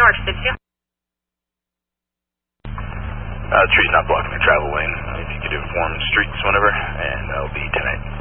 March 6, yeah. Tree's not blocking the travel lane. If you could inform streets whenever, and that'll be tonight.